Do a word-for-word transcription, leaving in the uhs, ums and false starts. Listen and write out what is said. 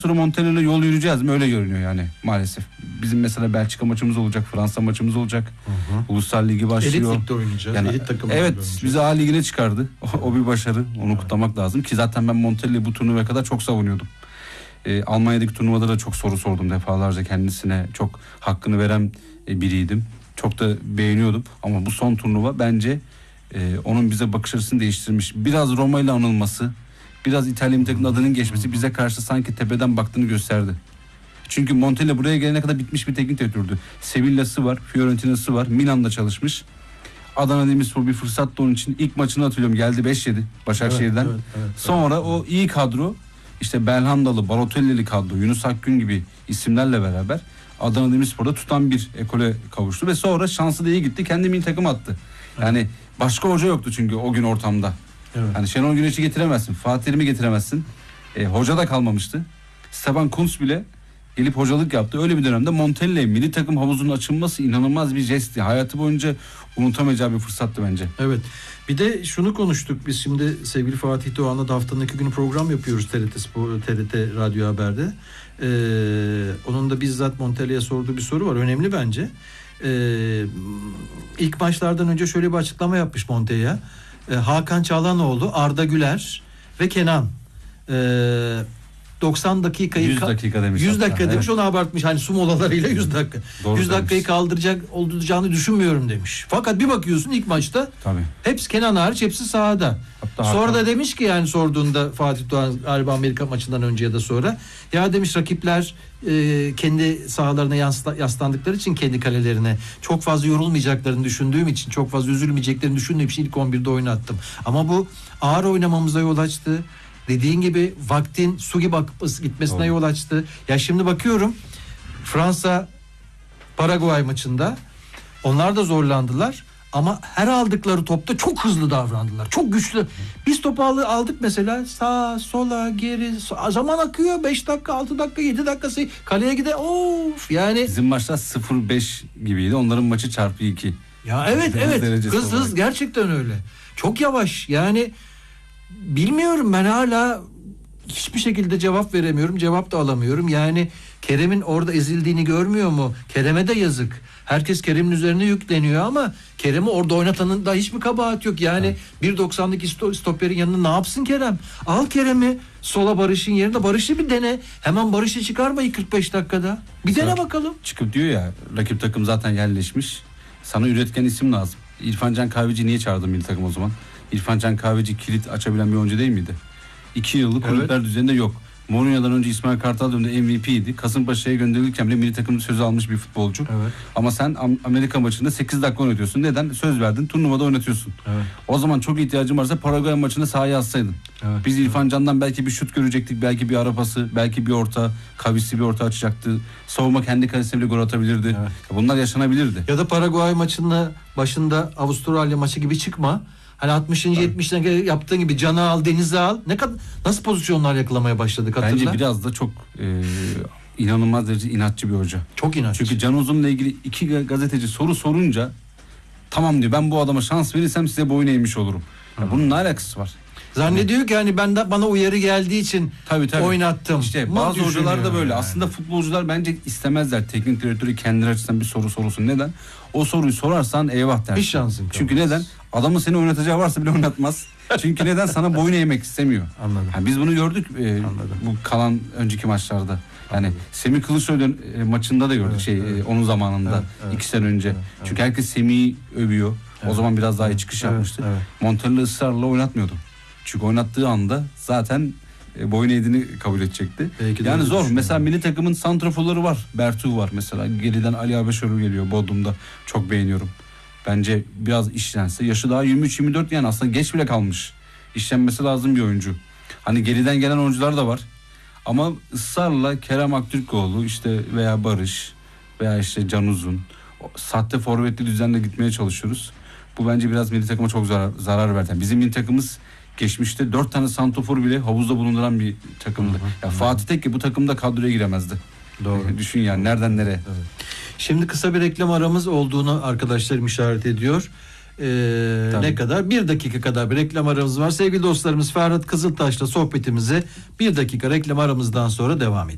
sonra Montella'yla yol yürüyeceğiz mi? Öyle görünüyor yani maalesef. Bizim mesela Belçika maçımız olacak, Fransa maçımız olacak. Hı hı. Uluslar Ligi başlıyor. Elit ligde oynayacağız. Yani, Elit takımı. evet, bizi A Ligi'ne çıkardı. O, o bir başarı. Onu evet. kutlamak lazım ki zaten ben Montella'yı bu turnuvaya kadar çok savunuyordum. Ee, Almanya'daki turnuvada da çok soru sordum defalarca kendisine. Çok hakkını veren e, biriydim. Çok da beğeniyordum. Ama bu son turnuva bence e, onun bize bakış açısını değiştirmiş. Biraz Roma ile anılması, biraz İtalya milli takımının adının geçmesi bize karşı sanki tepeden baktığını gösterdi. Çünkü Montella buraya gelene kadar bitmiş bir teknik direktördü. Sevilla'sı var, Fiorentina'sı var, Milan'da çalışmış. Adana Demirspor bir fırsattı onun için. İlk maçını hatırlıyorum, geldi beş yedi Başakşehir'den. Evet, evet, evet, Sonra evet. o iyi kadro, işte Belhandalı, Balotelli'li kadro, Yunus Akgün gibi isimlerle beraber Adana Demirspor'da tutan bir ekole kavuştu ve sonra şansı da iyi gitti. Kendi milli takım attı. Yani evet. başka hoca yoktu çünkü o gün ortamda. Evet. Yani Şenol Güneş'i getiremezsin, Fatih Terim'i getiremezsin. E, hoca da kalmamıştı. Stefan Kuntz bile gelip hocalık yaptı. Öyle bir dönemde Montella'ya milli takım havuzunun açılması inanılmaz bir jestti. Hayatı boyunca unutamayacağı bir fırsattı bence. Evet. Bir de şunu konuştuk biz şimdi sevgili Fatih Doğan'la da haftanın iki günü program yapıyoruz T R T Spor, T R T Radyo Haber'de. Ee, onun da bizzat Montella'ya sorduğu bir soru var. Önemli bence. Ee, ilk maçlardan önce şöyle bir açıklama yapmış Montella. Ee, Hakan Çalhanoğlu, Arda Güler ve Kenan. Ee, doksan dakikayı yüz dakika demiş. yüz dakika demiş. Evet. Onu abartmış. Hani su molalarıyla yüz dakika. Doğru yüz dakikayı demiş. Kaldıracak olacağını düşünmüyorum demiş. Fakat bir bakıyorsun ilk maçta Tabii. hepsi Kenan hariç hepsi sahada. Hatta sonra Hakan da demiş ki yani sorduğunda Fatih Doğan galiba Amerika maçından önce ya da sonra ya demiş rakipler e, kendi sahalarına yansla, yaslandıkları için kendi kalelerine çok fazla yorulmayacaklarını düşündüğüm için çok fazla üzülmeyeceklerini düşündüğüm için ilk on birde oynattım. Ama bu ağır oynamamıza yol açtı. Dediğin gibi vaktin su gibi akıp gitmesine Doğru. yol açtı. Ya şimdi bakıyorum Fransa Paraguay maçında onlar da zorlandılar ama her aldıkları topta çok hızlı davrandılar. Çok güçlü. Biz topu aldık mesela sağa sola geri zaman akıyor beş dakika altı dakika yedi dakikası kaleye gide of yani. Bizim maçlar sıfır beş gibiydi. Onların maçı çarpı iki. Ya evet evet hız hız gerçekten öyle. Çok yavaş yani. Bilmiyorum ben hala hiçbir şekilde cevap veremiyorum. Cevap da alamıyorum. Yani Kerem'in orada ezildiğini görmüyor mu? Kerem'e de yazık. Herkes Kerem'in üzerine yükleniyor ama Kerem'i orada oynatanın da hiçbir kabahat yok. Yani evet. bir doksanlık stoperin yanında ne yapsın Kerem? Al Kerem'i sola Barış'ın yerine. Barış'ı bir dene. Hemen Barış'ı çıkarmayı kırk beş dakikada. Bir Sonra dene bakalım. Çıkıp diyor ya rakip takım zaten yerleşmiş. Sana üretken isim lazım. İrfan Can Kahveci niye çağırdın milli takım o zaman? İrfan Can Kahveci kilit açabilen bir oyuncu değil miydi? İki yıllık evet. kulüpler düzeninde yok. Mourinho'dan önce İsmail Kartal döneminde M V P'ydi. Kasımpaşa'ya gönderilirken bile milli takım sözü almış bir futbolcu. Evet. Ama sen Amerika maçında sekiz dakika oynatıyorsun. Neden? Söz verdin. Turnuvada oynatıyorsun. Evet. O zaman çok ihtiyacın varsa Paraguay maçında sahaya atsaydın. Evet. Biz İrfan Can'dan belki bir şut görecektik. Belki bir ara pası, belki bir orta, kavisli bir orta açacaktı. Savunma kendi kalesine bile gol atabilirdi. Evet. Bunlar yaşanabilirdi. Ya da Paraguay maçında başında Avustralya maçı gibi çıkma. Hani altmışıncı yetmişine yaptığın gibi Can'ı al, Deniz'i al. Ne kadar nasıl pozisyonlar yakalamaya başladık hatırla. Bence biraz da çok e, inanılmaz derece inatçı bir hoca. Çok inatçı. Çünkü Can Uzun'la ilgili iki gazeteci soru sorunca tamam diyor ben bu adama şans verirsem size boyun eğmiş olurum. Ya bunun ne alakası var? Zannediyor ki hani ben de bana uyarı geldiği için tabii, tabii. oynattım. İşte bazı hocalar da böyle. Yani. Aslında futbolcular bence istemezler teknik direktörü kendileri açısından bir soru sorulsun. Neden? O soruyu sorarsan eyvah dersin. Bir şansın Çünkü kalmaz. Neden? Adamın seni oynatacağı varsa bile oynatmaz. Çünkü neden? Sana boyun eğmek istemiyor. Anladım. Yani biz bunu gördük e, bu kalan önceki maçlarda. Yani Anladım. Semih Kılıçsoy'un e, maçında da gördük evet, şey evet. E, onun zamanında evet, evet. iki sene önce. Evet, evet. Çünkü herkes Semih'i övüyor. Evet. O zaman biraz daha iyi çıkış evet, yapmıştı. Evet. Montella ısrarla oynatmıyordu. Çünkü oynattığı anda zaten e, boyun eğdiğini kabul edecekti. Belki yani zor. Mesela milli takımın santraforları var. Bertu var mesela. Geriden Ali Abeşoğlu geliyor Bodrum'da. Çok beğeniyorum. Bence biraz işlense. Yaşı daha yirmi üç yirmi dört yani aslında geç bile kalmış. İşlenmesi lazım bir oyuncu. Hani geriden gelen oyuncular da var. Ama ısrarla Kerem Aktürkoğlu işte veya Barış veya işte Can Uzun sahte forvetli düzenle gitmeye çalışıyoruz. Bu bence biraz milli takıma çok zarar, zarar verdi. Bizim milli takımımız geçmişte dört tane santrafor bile havuzda bulunduran bir takımdı. Hı hı, ya hı. Fatih Tekke bu takımda kadroya giremezdi. Doğru. Düşün yani nereden nereye. Evet. Şimdi kısa bir reklam aramız olduğunu arkadaşlarım işaret ediyor. Ee, ne kadar? Bir dakika kadar bir reklam aramız var. Sevgili dostlarımız Ferhat Kızıltaş'la sohbetimize bir dakika reklam aramızdan sonra devam ediyoruz.